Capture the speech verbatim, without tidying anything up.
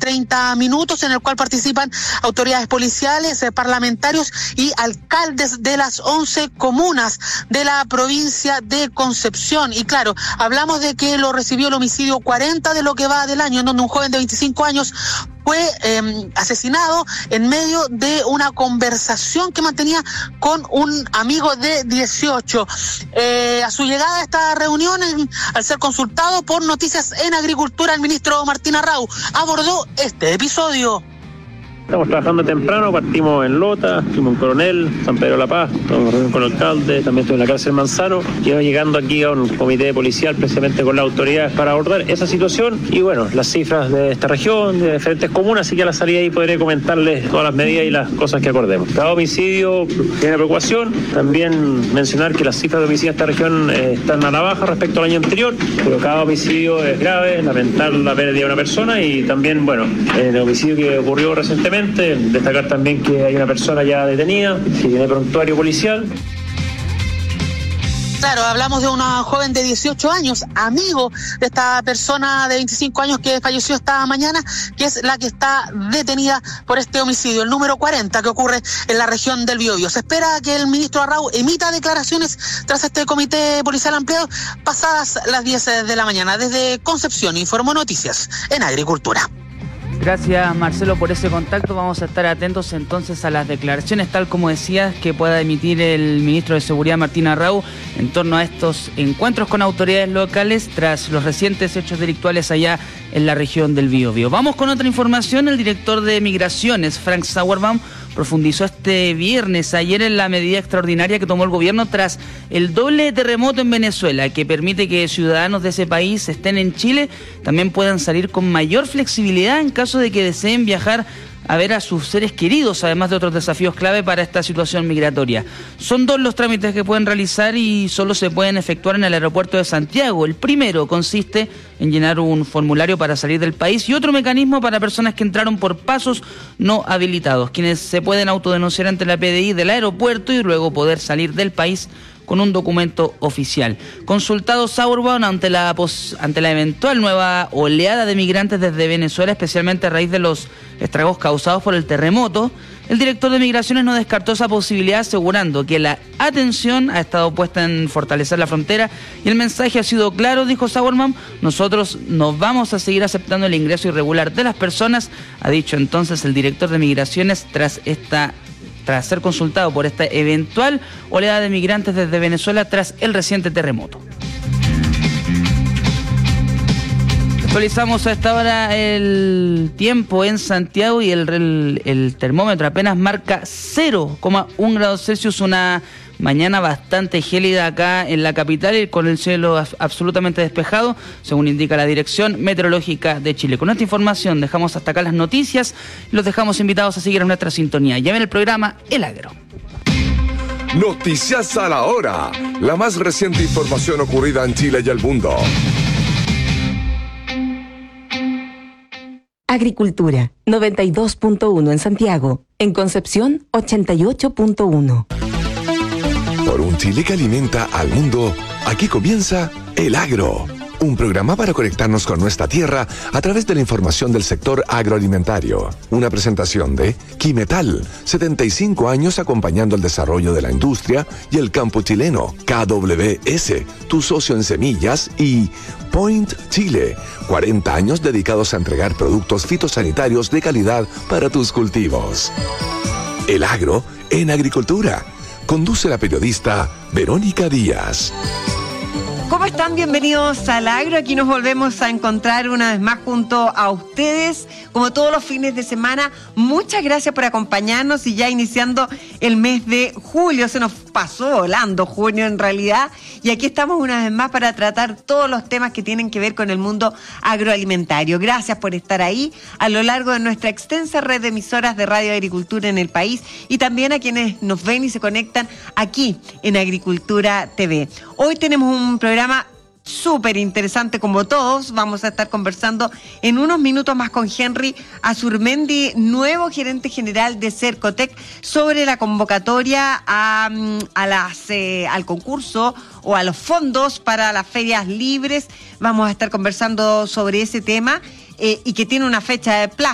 treinta minutos, en el cual participan autoridades policiales, eh, parlamentarios y alcaldes de las once comunas de la provincia de Concepción. Y claro, hablamos de que lo recibió el homicidio cuarenta de lo que va del año, en donde un joven de veinticinco años fue eh, asesinado en medio de una conversación que mantenía con un amigo de dieciocho. Eh, a su llegada a esta reunión, en, al ser consultado por Noticias en Agricultura, el ministro Martín Arrau abordó este episodio. Estamos trabajando temprano, partimos en Lota, fuimos en Coronel, San Pedro de la Paz, estamos con el alcalde, también estoy en la cárcel Manzano, y vamos llegando aquí a un comité policial precisamente con las autoridades para abordar esa situación y bueno, las cifras de esta región, de diferentes comunas, así que a la salida ahí podré comentarles todas las medidas y las cosas que acordemos. Cada homicidio tiene preocupación, también mencionar que las cifras de homicidio en esta región eh, están a la baja respecto al año anterior, pero cada homicidio es grave, lamentar la pérdida de una persona y también, bueno, el homicidio que ocurrió recientemente, destacar también que hay una persona ya detenida, que tiene prontuario policial. Claro, hablamos de una joven de dieciocho años, amigo de esta persona de veinticinco años que falleció esta mañana, que es la que está detenida por este homicidio, el número cuarenta que ocurre en la región del Biobío. Se espera que el ministro Arrau emita declaraciones tras este comité policial ampliado pasadas las diez de la mañana. Desde Concepción informó Noticias en Agricultura. Gracias, Marcelo, por ese contacto. Vamos a estar atentos entonces a las declaraciones, tal como decías, que pueda emitir el ministro de Seguridad, Martín Arrau, en torno a estos encuentros con autoridades locales tras los recientes hechos delictuales allá en la región del Biobío. Vamos con otra información. El director de Migraciones, Frank Sauerbaum, profundizó este viernes, ayer, en la medida extraordinaria que tomó el gobierno tras el doble terremoto en Venezuela, que permite que ciudadanos de ese país estén en Chile, también puedan salir con mayor flexibilidad en caso de que deseen viajar a ver a sus seres queridos, además de otros desafíos clave para esta situación migratoria. Son dos los trámites que pueden realizar y solo se pueden efectuar en el aeropuerto de Santiago. El primero consiste en llenar un formulario para salir del país y otro mecanismo para personas que entraron por pasos no habilitados, quienes se pueden autodenunciar ante la P D I del aeropuerto y luego poder salir del país con un documento oficial. Consultado Sauerbaum ante la pos, ante la eventual nueva oleada de migrantes desde Venezuela, especialmente a raíz de los estragos causados por el terremoto, el director de Migraciones no descartó esa posibilidad, asegurando que la atención ha estado puesta en fortalecer la frontera y el mensaje ha sido claro, dijo Sauerbaum: nosotros no vamos a seguir aceptando el ingreso irregular de las personas, ha dicho entonces el director de Migraciones tras esta tras ser consultado por esta eventual oleada de migrantes desde Venezuela tras el reciente terremoto. Actualizamos a esta hora el tiempo en Santiago y el, el, el termómetro apenas marca cero coma uno grados Celsius, una mañana bastante gélida acá en la capital y con el cielo absolutamente despejado, según indica la Dirección Meteorológica de Chile. Con esta información dejamos hasta acá las noticias y los dejamos invitados a seguir en nuestra sintonía. Ya ven el programa El Agro. Noticias a la hora. La más reciente información ocurrida en Chile y el mundo. Agricultura, noventa y dos punto uno en Santiago. En Concepción, ochenta y ocho punto uno. Por un Chile que alimenta al mundo, aquí comienza El Agro, un programa para conectarnos con nuestra tierra a través de la información del sector agroalimentario. Una presentación de Quimetal, setenta y cinco años acompañando el desarrollo de la industria y el campo chileno. K W S, tu socio en semillas, y Point Chile, cuarenta años dedicados a entregar productos fitosanitarios de calidad para tus cultivos. El Agro en Agricultura. Conduce la periodista Verónica Díaz. ¿Cómo están? Bienvenidos al Agro. Aquí nos volvemos a encontrar una vez más junto a ustedes, como todos los fines de semana. Muchas gracias por acompañarnos y ya iniciando el mes de julio. Se nos pasó volando junio en realidad. Y aquí estamos una vez más para tratar todos los temas que tienen que ver con el mundo agroalimentario. Gracias por estar ahí a lo largo de nuestra extensa red de emisoras de radio y agricultura en el país y también a quienes nos ven y se conectan aquí en Agricultura T V. Hoy tenemos un programa súper interesante como todos. Vamos a estar conversando en unos minutos más con Henry Azurmendi, nuevo gerente general de Cercotec, sobre la convocatoria a, a las, eh, al concurso o a los fondos para las ferias libres. Vamos a estar conversando sobre ese tema eh, y que tiene una fecha de plazo.